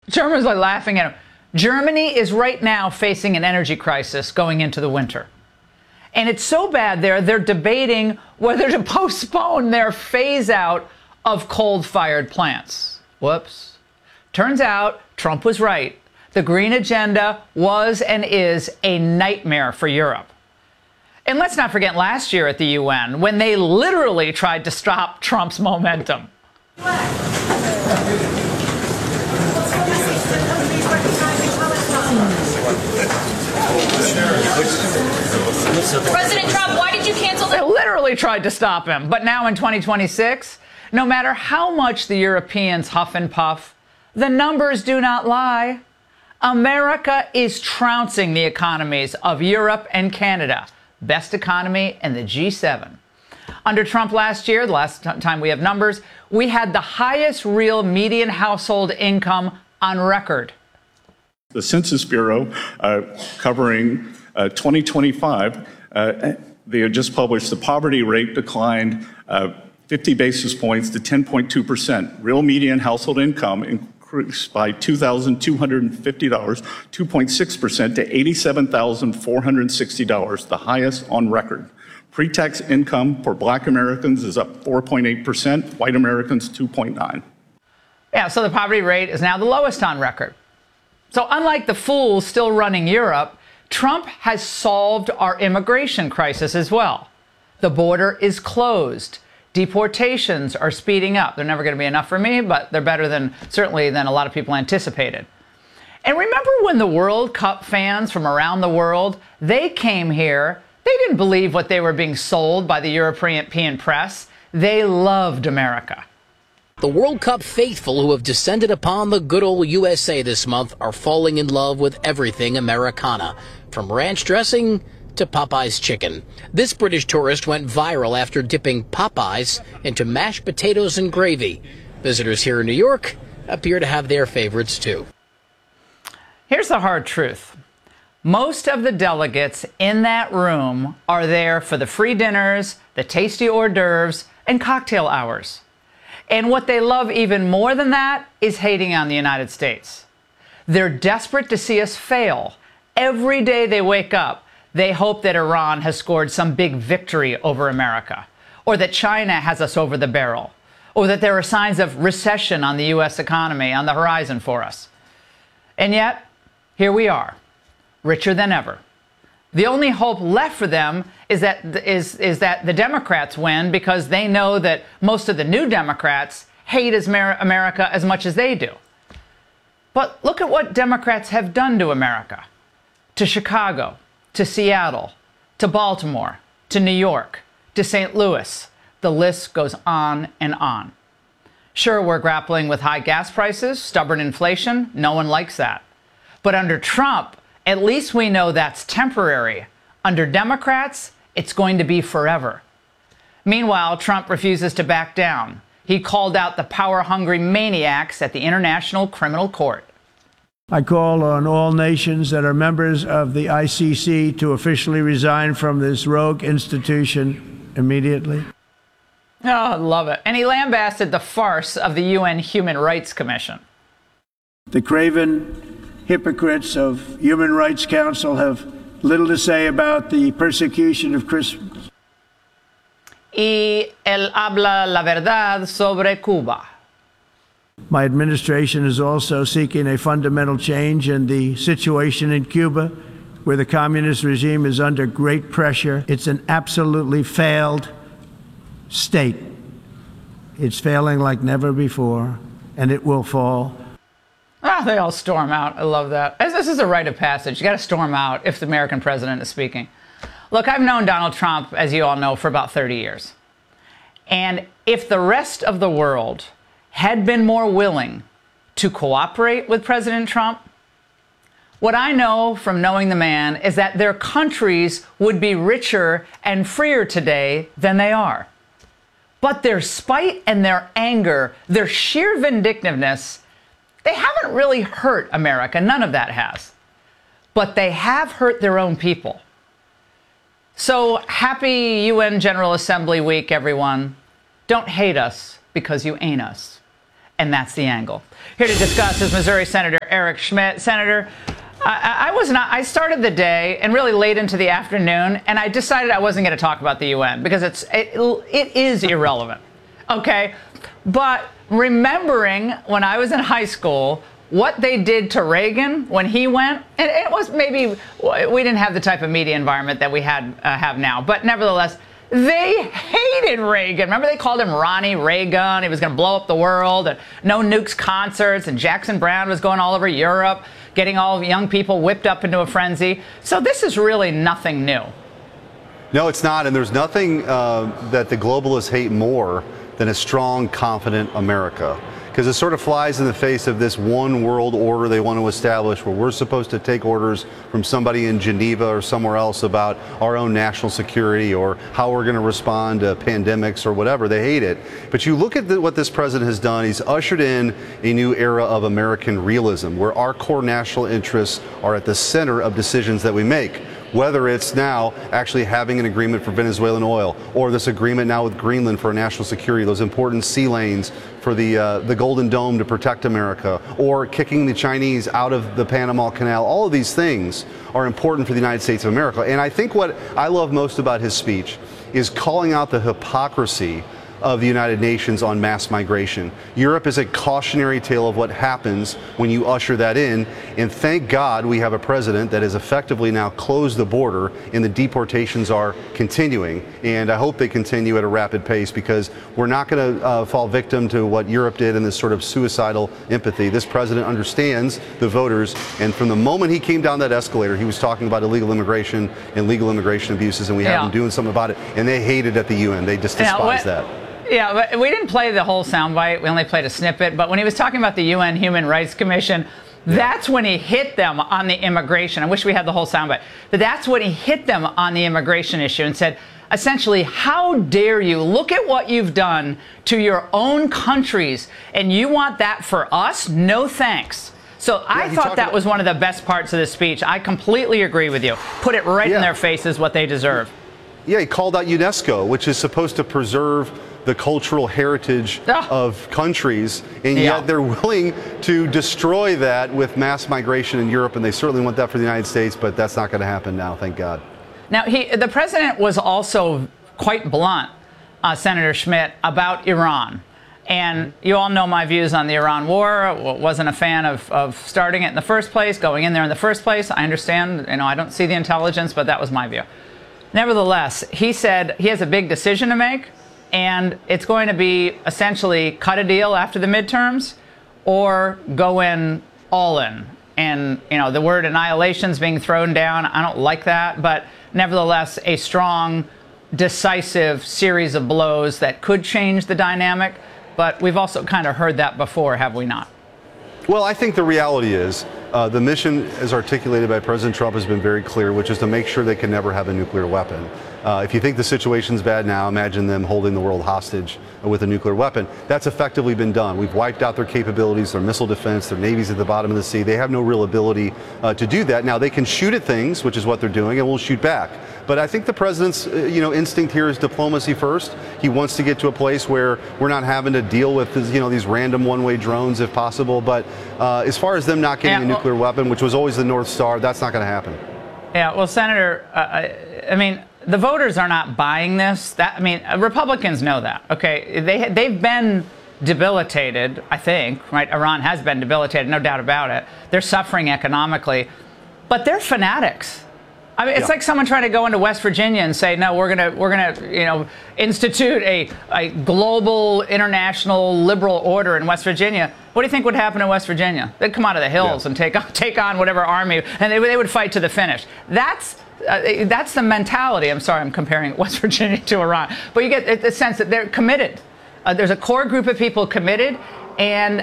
Germans are laughing at him. Germany is right now facing an energy crisis going into the winter. And it's so bad there, they're debating whether to postpone their phase out of coal-fired plants. Whoops. Turns out Trump was right. The green agenda was and is a nightmare for Europe. And let's not forget last year at the UN, when they literally tried to stop Trump's momentum. President Trump, why did you cancel They literally tried to stop him. But now in 2026, no matter how much the Europeans huff and puff, the numbers do not lie. America is trouncing the economies of Europe and Canada. Best economy in the G7. Under Trump last year, the last time we have numbers, we had the highest real median household income on record. The Census Bureau, covering 2025, they had just published the poverty rate declined 50 basis points to 10.2%. Real median household income increased by $2,250, 2.6% to $87,460, the highest on record. Pre-tax income for Black Americans is up 4.8%, white Americans 2.9%. Yeah, so the poverty rate is now the lowest on record. So unlike the fools still running Europe, Trump has solved our immigration crisis as well. The border is closed. Deportations are speeding up. They're never going to be enough for me, but they're better than, certainly, than a lot of people anticipated. And remember when the World Cup fans from around the world, they came here, they didn't believe what they were being sold by the European press. They loved America. The World Cup faithful who have descended upon the good old USA this month are falling in love with everything Americana, from ranch dressing to Popeye's chicken. This British tourist went viral after dipping Popeyes into mashed potatoes and gravy. Visitors here in New York appear to have their favorites too. Here's the hard truth. Most of the delegates in that room are there for the free dinners, the tasty hors d'oeuvres, and cocktail hours. And what they love even more than that is hating on the United States. They're desperate to see us fail. Every day they wake up, they hope that Iran has scored some big victory over America, or that China has us over the barrel, or that there are signs of recession on the U.S. economy on the horizon for us. And yet, here we are, richer than ever. The only hope left for them is that the Democrats win, because they know that most of the new Democrats hate America as much as they do. But look at what Democrats have done to America, to Chicago, to Seattle, to Baltimore, to New York, to St. Louis. The list goes on and on. Sure, we're grappling with high gas prices, stubborn inflation. No one likes that. But under Trump, at least we know that's temporary. Under Democrats, it's going to be forever. Meanwhile, Trump refuses to back down. He called out the power-hungry maniacs at the International Criminal Court. I call on all nations that are members of the ICC to officially resign from this rogue institution immediately. Oh, I love it. And he lambasted the farce of the UN Human Rights Commission. The craven hypocrites of Human Rights Council have little to say about the persecution of Christians. Y él habla la verdad sobre Cuba. My administration is also seeking a fundamental change in the situation in Cuba, where the communist regime is under great pressure. It's an absolutely failed state. It's failing like never before, and it will fall. Ah, they all storm out. I love that. This is a rite of passage. You got to storm out if the American president is speaking. Look, I've known Donald Trump, as you all know, for about 30 years. And if the rest of the world had been more willing to cooperate with President Trump, what I know from knowing the man is that their countries would be richer and freer today than they are. But their spite and their anger, their sheer vindictiveness, they haven't really hurt America. None of that has. But they have hurt their own people. So happy UN General Assembly week, everyone. Don't hate us because you ain't us. and that's the angle. Here to discuss is Missouri Senator Eric Schmitt. Senator, I started the day and really late into the afternoon, and I decided I wasn't going to talk about the UN because it is irrelevant. Okay, but remembering when I was in high school, what they did to Reagan when he went, and it was maybe we didn't have the type of media environment that we have now, but nevertheless, they hated Reagan. Remember, they called him Ronnie Reagan. He was going to blow up the world, and no nukes concerts, and Jackson Browne was going all over Europe, getting all young people whipped up into a frenzy. So this is really nothing new. No, it's not, and there's nothing that the globalists hate more than a strong, confident America. Because it sort of flies in the face of this one world order they want to establish where we're supposed to take orders from somebody in Geneva or somewhere else about our own national security or how we're going to respond to pandemics or whatever. They hate it. But you look at what this president has done. He's ushered in a new era of American realism where our core national interests are at the center of decisions that we make. Whether it's now actually having an agreement for Venezuelan oil or this agreement now with Greenland for national security, those important sea lanes for the Golden Dome to protect America, or kicking the Chinese out of the Panama Canal, all of these things are important for the United States of America. And I think what I love most about his speech is calling out the hypocrisy of the United Nations on mass migration. Europe is a cautionary tale of what happens when you usher that in, and thank God we have a president that has effectively now closed the border and the deportations are continuing, and I hope they continue at a rapid pace because we're not going to fall victim to what Europe did in this sort of suicidal empathy. This president understands the voters, and from the moment he came down that escalator, he was talking about illegal immigration and legal immigration abuses, and we have them doing something about it, and they hate it at the UN. They just despise that. Yeah, but we didn't play the whole soundbite. We only played a snippet. But when he was talking about the UN Human Rights Commission, that's when he hit them on the immigration. I wish we had the whole soundbite. But that's when he hit them on the immigration issue and said, essentially, how dare you? Look at what you've done to your own countries, and you want that for us? No thanks. So I thought that was one of the best parts of the speech. I completely agree with you. Put it right in their faces what they deserve. Yeah, he called out UNESCO, which is supposed to preserve the cultural heritage of countries, and yet they're willing to destroy that with mass migration in Europe, and they certainly want that for the United States, but that's not going to happen now, thank God. Now, the president was also quite blunt, Senator Schmitt, about Iran. And you all know my views on the Iran war. Wasn't a fan of starting it in the first place, going in there in the first place. I understand, I don't see the intelligence, but that was my view. Nevertheless, he said he has a big decision to make, and it's going to be essentially cut a deal after the midterms or go in all in. And, the word annihilation is being thrown down. I don't like that, but nevertheless, a strong, decisive series of blows that could change the dynamic. But we've also kind of heard that before, have we not? Well, I think the reality is the mission as articulated by President Trump has been very clear, which is to make sure they can never have a nuclear weapon. If you think the situation's bad now, imagine them holding the world hostage with a nuclear weapon. That's effectively been done. We've wiped out their capabilities, their missile defense, their navy's at the bottom of the sea. They have no real ability to do that. Now, they can shoot at things, which is what they're doing, and we'll shoot back. But I think the president's instinct here is diplomacy first. He wants to get to a place where we're not having to deal with these random one-way drones if possible. But as far as them not getting a nuclear weapon, which was always the North Star, that's not going to happen. Yeah, well, Senator, the voters are not buying this. Republicans know that. Okay, they've been debilitated, I think, right? Iran has been debilitated, no doubt about it. They're suffering economically, but they're fanatics. It's like someone trying to go into West Virginia and say, no, we're gonna institute a global, international, liberal order in West Virginia. What do you think would happen in West Virginia? They'd come out of the hills and take on whatever army, and they would fight to the finish. That's the mentality. I'm sorry, I'm comparing West Virginia to Iran, but you get the sense that they're committed. There's a core group of people committed. And,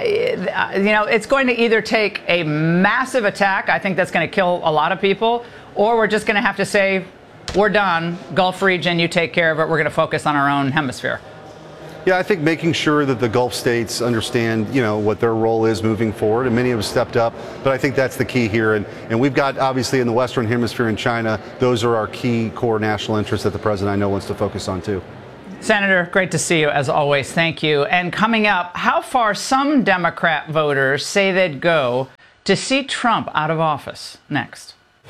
it's going to either take a massive attack, I think that's going to kill a lot of people, or we're just going to have to say, we're done, Gulf region, you take care of it, we're going to focus on our own hemisphere. Yeah, I think making sure that the Gulf states understand, what their role is moving forward, and many have stepped up, but I think that's the key here. And we've got, obviously, in the Western Hemisphere in China, those are our key core national interests that the president, I know, wants to focus on, too. Senator, great to see you as always. Thank you. And coming up, how far some Democrat voters say they'd go to see Trump out of office. Next.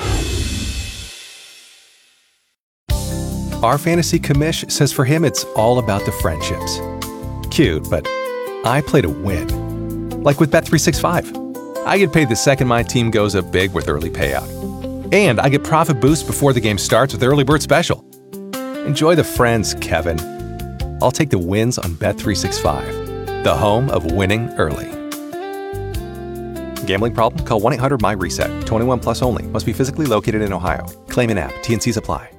Our fantasy commish says for him it's all about the friendships. Cute, but I play to win. Like with Bet365. I get paid the second my team goes up big with early payout. And I get profit boost before the game starts with Early Bird Special. Enjoy the friends, Kevin. I'll take the wins on Bet365, the home of winning early. Gambling problem? Call 1-800-MY-RESET. 21 plus only. Must be physically located in Ohio. Claim in app. T&Cs apply.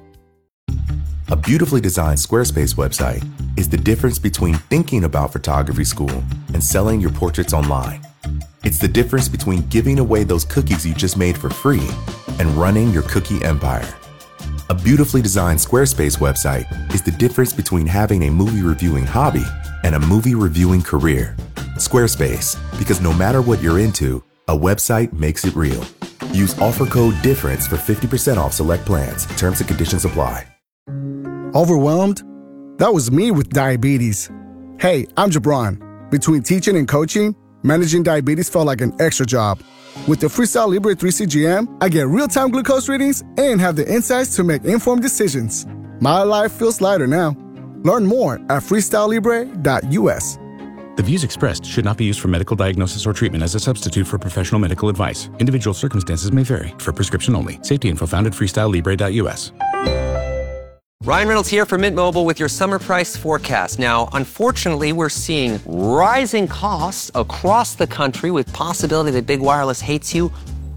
A beautifully designed Squarespace website is the difference between thinking about photography school and selling your portraits online. It's the difference between giving away those cookies you just made for free and running your cookie empire. A beautifully designed Squarespace website is the difference between having a movie reviewing hobby and a movie reviewing career. Squarespace, because no matter what you're into, a website makes it real. Use offer code DIFFERENCE for 50% off select plans. Terms and conditions apply. Overwhelmed? That was me with diabetes. Hey, I'm Jabron. Between teaching and coaching, managing diabetes felt like an extra job. With the Freestyle Libre 3 CGM, I get real-time glucose readings and have the insights to make informed decisions. My life feels lighter now. Learn more at freestylelibre.us. The views expressed should not be used for medical diagnosis or treatment as a substitute for professional medical advice. Individual circumstances may vary. For prescription only. Safety info found at freestylelibre.us. Ryan Reynolds here for Mint Mobile with your summer price forecast. Now, unfortunately, we're seeing rising costs across the country with possibility that big wireless hates you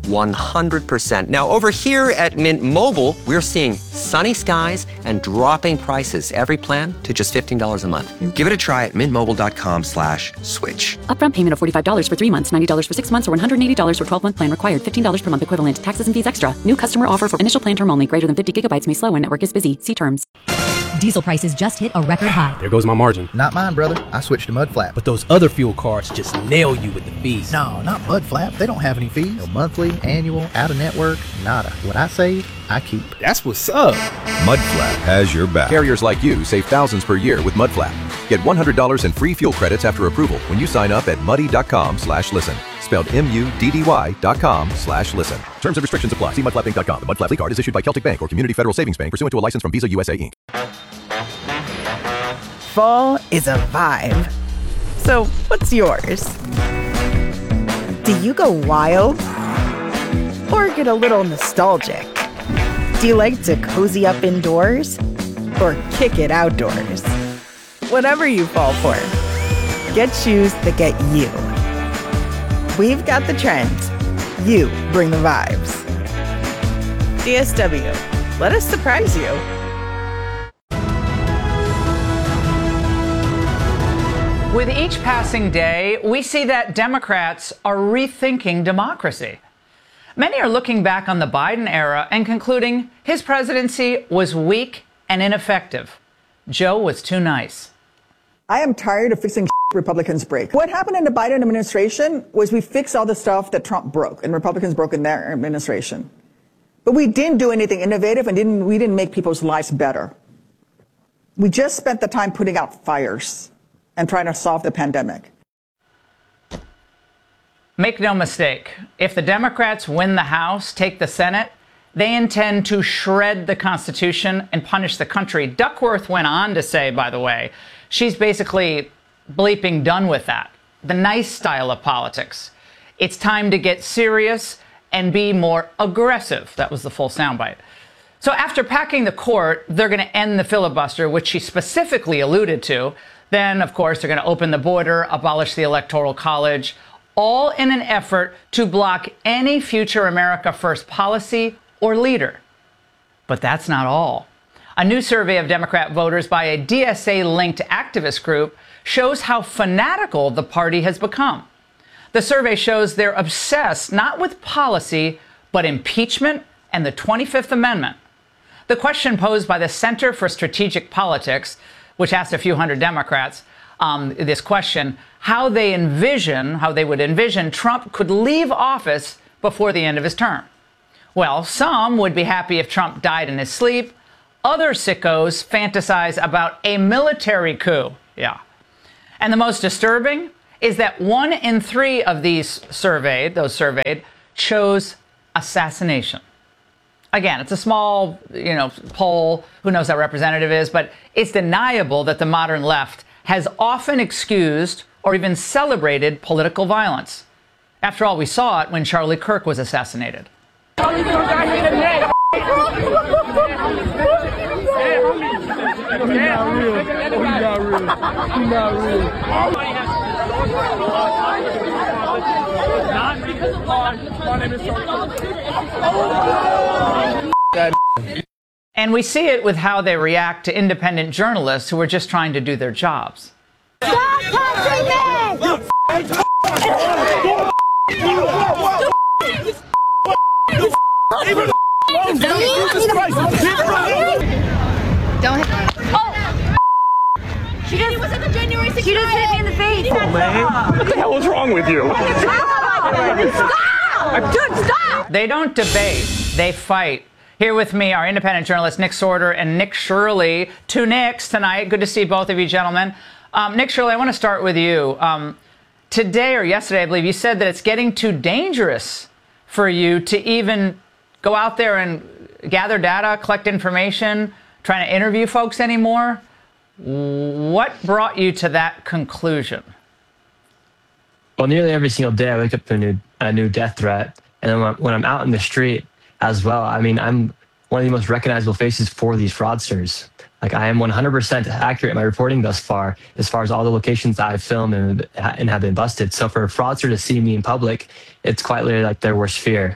100%. Now, over here at Mint Mobile, we're seeing sunny skies and dropping prices. Every plan to just $15 a month. Give it a try at mintmobile.com/switch. Upfront payment of $45 for 3 months, $90 for 6 months, or $180 for 12-month plan required. $15 per month equivalent. Taxes and fees extra. New customer offer for initial plan term only. Greater than 50 gigabytes may slow when network is busy. See terms. Diesel prices just hit a record high. There goes my margin. Not mine, brother. I switched to Mudflap. But those other fuel cards just nail you with the fees. No, not Mudflap. They don't have any fees. No monthly, annual, out-of-network, nada. What I save, I keep. That's what's up. Mudflap has your back. Carriers like you save thousands per year with Mudflap. Get $100 in free fuel credits after approval when you sign up at muddy.com/listen. Spelled MUDDY.com/listen. Terms and restrictions apply. See mudflapinc.com. The Mudflap card is issued by Celtic Bank or Community Federal Savings Bank pursuant to a license from Visa USA Inc. Fall is a vibe. So, what's yours? Do you go wild? Or get a little nostalgic? Do you like to cozy up indoors? Or kick it outdoors? Whatever you fall for, get shoes that get you. We've got the trends. You bring the vibes. DSW, let us surprise you. With each passing day, we see that Democrats are rethinking democracy. Many are looking back on the Biden era and concluding his presidency was weak and ineffective. Joe was too nice. I am tired of fixing Republicans break. What happened in the Biden administration was we fixed all the stuff that Trump broke and Republicans broke in their administration. But we didn't do anything innovative and we didn't make people's lives better. We just spent the time putting out fires and trying to solve the pandemic. Make no mistake, if the Democrats win the House, take the Senate, they intend to shred the Constitution and punish the country. Duckworth went on to say, by the way, she's basically bleeping done with that. The nice style of politics. It's time to get serious and be more aggressive. That was the full soundbite. So after packing the court, they're going to end the filibuster, which she specifically alluded to. Then, of course, they're going to open the border, abolish the Electoral College, all in an effort to block any future America First policy or leader. But that's not all. A new survey of Democrat voters by a DSA-linked activist group shows how fanatical the party has become. The survey shows they're obsessed not with policy, but impeachment and the 25th Amendment. The question posed by the Center for Strategic Politics, which asked a few hundred Democrats this question, how they would envision Trump could leave office before the end of his term. Well, some would be happy if Trump died in his sleep. other sickos fantasize about a military coup. Yeah. And the most disturbing is that 1 in 3 of those surveyed, chose assassination. Again, it's a small, poll. Who knows how representative it is, but it's deniable that the modern left has often excused or even celebrated political violence. After all, we saw it when Charlie Kirk was assassinated. And we see it with how they react to independent journalists who are just trying to do their jobs. Stop touching me! Don't hit me. Oh! She was at the January 6th. She just hit me in the face. Oh, man. What the hell is wrong with you? Stop! Dude, stop! They don't debate. They fight. Here with me are independent journalists Nick Sortor and Nick Shirley. 2 Nicks tonight. Good to see both of you gentlemen. Nick Shirley, I want to start with you. Today or yesterday, I believe, you said that it's getting too dangerous for you to even go out there and gather data, collect information, trying to interview folks anymore. What brought you to that conclusion? Well, nearly every single day I wake up to a new death threat. And then when I'm out in the street as well, I mean, I'm one of the most recognizable faces for these fraudsters. Like, I am 100% accurate in my reporting thus far as all the locations that I've filmed and have been busted. So for a fraudster to see me in public, it's quite literally like their worst fear.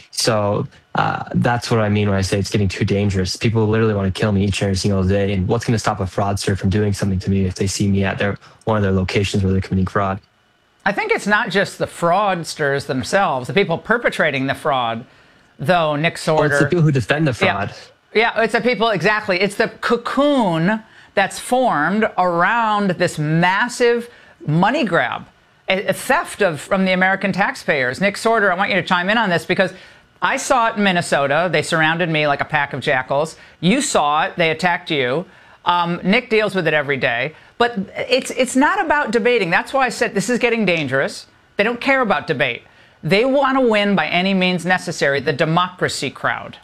So that's what I mean when I say it's getting too dangerous. People literally want to kill me each and every single day. And what's going to stop a fraudster from doing something to me if they see me at one of their locations where they're committing fraud? I think it's not just the fraudsters themselves, the people perpetrating the fraud, though, Nick Sortor. Oh, it's the people who defend the fraud. Yeah, it's the people, exactly. It's the cocoon that's formed around this massive money grab, a theft from the American taxpayers. Nick Sortor, I want you to chime in on this because I saw it in Minnesota. They surrounded me like a pack of jackals. You saw it. They attacked you. Nick deals with it every day. But it's not about debating. That's why I said this is getting dangerous. They don't care about debate. They want to win by any means necessary, the democracy crowd.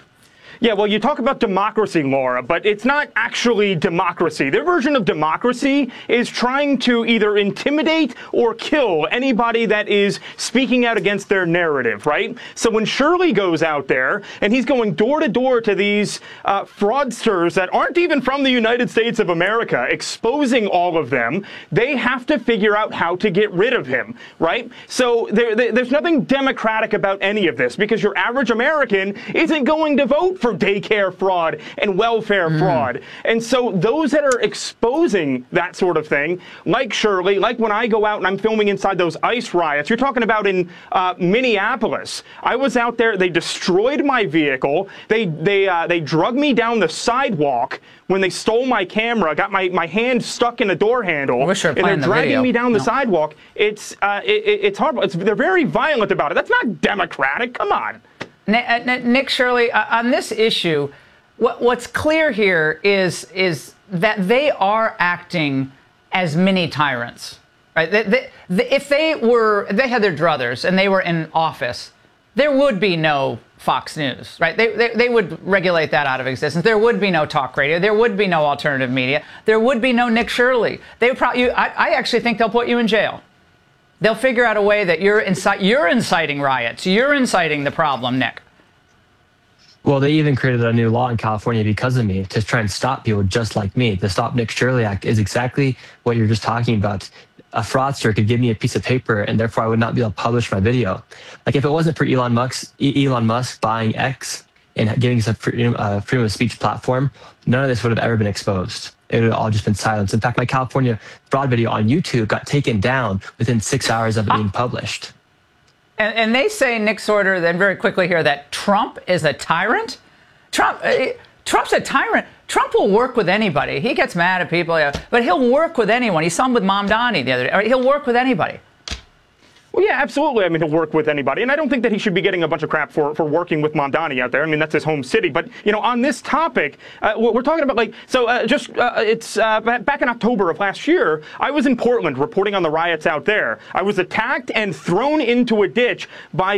Yeah, well, you talk about democracy, Laura, but it's not actually democracy. Their version of democracy is trying to either intimidate or kill anybody that is speaking out against their narrative, right? So when Shirley goes out there and he's going door to door to these fraudsters that aren't even from the United States of America, exposing all of them, they have to figure out how to get rid of him, right? So there's nothing democratic about any of this because your average American isn't going to vote for daycare fraud and welfare fraud. And so those that are exposing that sort of thing, like Shirley, like when I go out and I'm filming inside those ICE riots, you're talking about in Minneapolis. I was out there, they destroyed my vehicle, they drug me down the sidewalk when they stole my camera, got my hand stuck in a door handle, and they're dragging me down the sidewalk. It's horrible. They're very violent about it. That's not democratic. Come on. Nick Shirley, on this issue, what's clear here is that they are acting as mini tyrants, right? If they had their druthers and they were in office, there would be no Fox News, right? They would regulate that out of existence. There would be no talk radio. There would be no alternative media. There would be no Nick Shirley. They would probably. I actually think they'll put you in jail. They'll figure out a way that you're inciting riots. You're inciting the problem, Nick. Well, they even created a new law in California because of me to try and stop people just like me. The Stop Nick Shirley Act is exactly what you're just talking about. A fraudster could give me a piece of paper and therefore I would not be able to publish my video. Like if it wasn't for Elon Musk buying X and giving us a freedom of speech platform, none of this would have ever been exposed. It would have all just been silenced. In fact, my California fraud video on YouTube got taken down within 6 hours of it being published. And they say, Nick Sortor, then very quickly here, that Trump is a tyrant? Trump's a tyrant. Trump will work with anybody. He gets mad at people, but he'll work with anyone. He saw him with Mamdani the other day. He'll work with anybody. Well, yeah, absolutely. I mean, he'll work with anybody. And I don't think that he should be getting a bunch of crap for working with Mamdani out there. I mean, that's his home city. But, you know, on this topic, we're talking about, like, so it's back in October of last year, I was in Portland reporting on the riots out there. I was attacked and thrown into a ditch by